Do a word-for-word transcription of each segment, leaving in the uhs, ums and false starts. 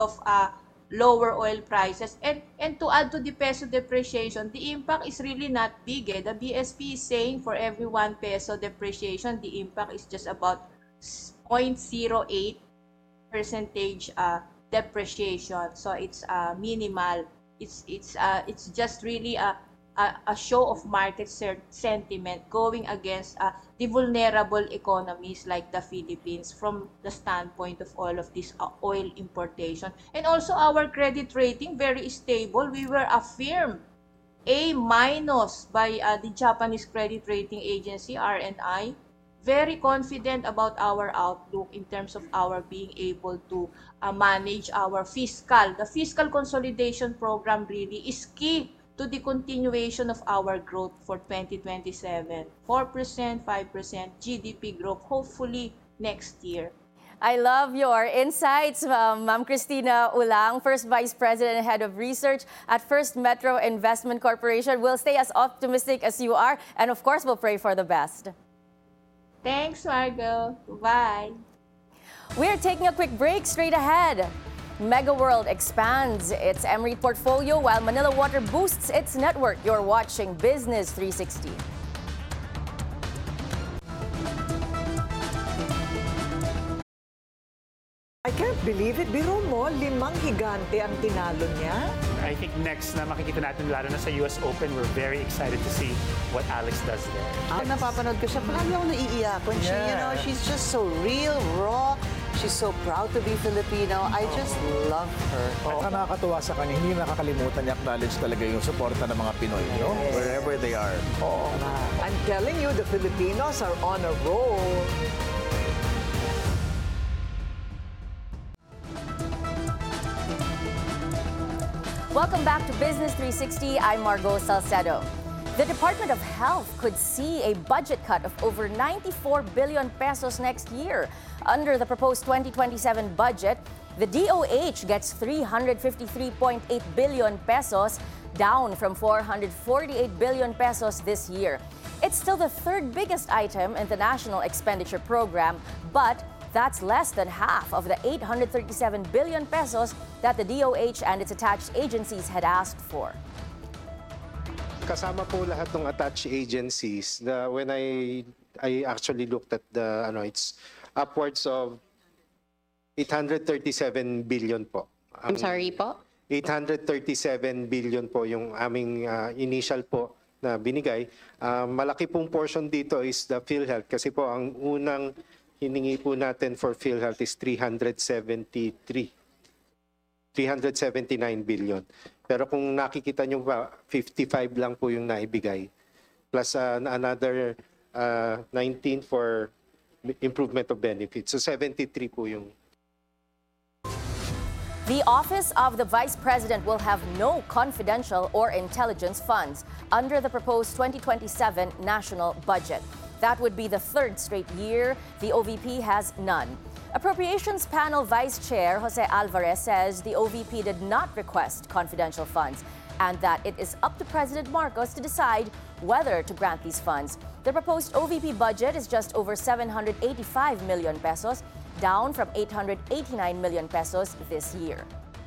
of uh, lower oil prices. And, and to add to the peso depreciation, the impact is really not big. Eh. The B S P is saying for every one peso depreciation, the impact is just about zero point zero eight percentage uh, depreciation. So it's uh, minimal. It's it's uh, it's just really a a, a show of market sentiment going against uh, the vulnerable economies like the Philippines from the standpoint of all of this uh, oil importation. And also our credit rating very stable. We were affirmed A minus by uh, the Japanese credit rating agency R and I. Very confident about our outlook in terms of our being able to uh, manage our fiscal. The fiscal consolidation program really is key to the continuation of our growth for twenty twenty-seven. four percent, five percent G D P growth, hopefully next year. I love your insights, um, Ma'am Cristina Ulang, First Vice President and Head of Research at First Metro Investment Corporation. We'll stay as optimistic as you are, and of course, we'll pray for the best. Thanks, Margo. Bye. We're taking a quick break. Straight ahead, Mega World expands its M REIT portfolio while Manila Water boosts its network. You're watching Business three sixty. I can't believe it. Biro mo, limang higante ang tinalo niya. I think next na makikita natin, lalo na sa U S Open, we're very excited to see what Alex does there. Pag napapanood ko siya, palagi ako naiiyak. When she, you know, she's just so real, raw. She's so proud to be Filipino. I just love her. At ang nakakatuwa sa kanya, hindi nakakalimutan niya acknowledge talaga yung suporta ng mga Pinoy, no? Wherever they are. Oo. I'm telling you, the Filipinos are on a roll. Welcome back to Business three sixty. I'm Margo Salcedo. The Department of Health could see a budget cut of over ninety-four billion pesos next year. Under the proposed twenty twenty-seven budget, the D O H gets three hundred fifty-three point eight billion pesos, down from four hundred forty-eight billion pesos this year. It's still the third biggest item in the national expenditure program, but that's less than half of the eight hundred thirty-seven billion pesos that the D O H and its attached agencies had asked for. Kasama po lahat ng attached agencies. The, when I I actually looked at the ano, it's upwards of eight hundred thirty-seven billion po. I'm sorry po? eight hundred thirty-seven billion po yung aming uh, initial po na binigay. Uh, malaki pong portion dito is the PhilHealth kasi po ang unang hiningi po natin for PhilHealth is three hundred seventy-three. three hundred seventy-nine billion. Pero kung nakikita nyo ba, fifty-five lang po yung naibigay. Plus uh, another uh, nineteen for improvement of benefits. So seventy-three po yung. The Office of the Vice President will have no confidential or intelligence funds under the proposed twenty twenty-seven national budget. That would be the third straight year the O V P has none. Appropriations Panel Vice Chair Jose Alvarez says the O V P did not request confidential funds and that it is up to President Marcos to decide whether to grant these funds. The proposed O V P budget is just over seven hundred eighty-five million pesos, down from eight hundred eighty-nine million pesos this year.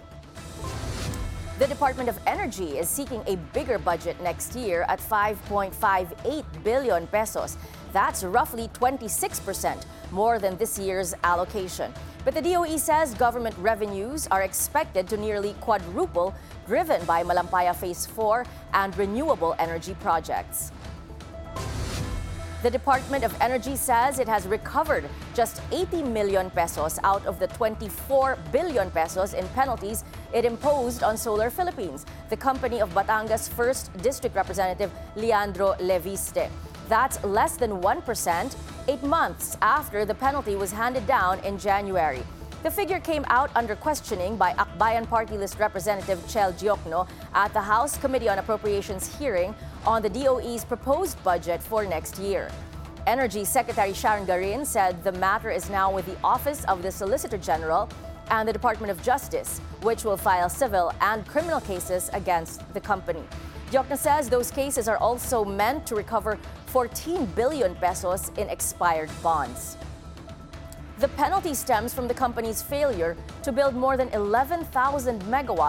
The Department of Energy is seeking a bigger budget next year at five point five eight billion pesos. That's roughly twenty-six percent more than this year's allocation. But the D O E says government revenues are expected to nearly quadruple, driven by Malampaya Phase four and renewable energy projects. The Department of Energy says it has recovered just eighty million pesos out of the twenty-four billion pesos in penalties it imposed on Solar Philippines, the company of Batangas' first District Representative Leandro Leviste. That's less than one percent, eight months after the penalty was handed down in January. The figure came out under questioning by Akbayan Party List Representative Chel Giocno at the House Committee on Appropriations hearing on the D O E's proposed budget for next year. Energy Secretary Sharon Garin said the matter is now with the Office of the Solicitor General and the Department of Justice, which will file civil and criminal cases against the company. Giocno says those cases are also meant to recover fourteen billion pesos in expired bonds. The penalty stems from the company's failure to build more than eleven thousand megawatts